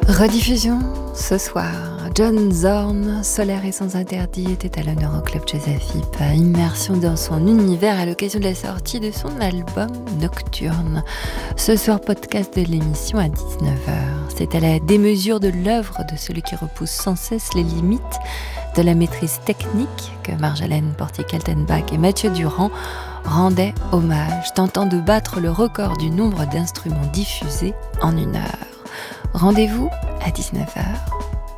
Rediffusion ce soir. John Zorn, Solaire et sans interdit, était à l'honneur au Club Jazz FIP. Immersion dans son univers à l'occasion de la sortie de son album Nocturne. Ce soir, podcast de l'émission à 19h. C'est à la démesure de l'œuvre de celui qui repousse sans cesse les limites de la maîtrise technique que Marjolaine Portier-Kaltenbach et Mathieu Durand rendaient hommage, tentant de battre le record du nombre d'instruments diffusés en une heure. Rendez-vous à 19h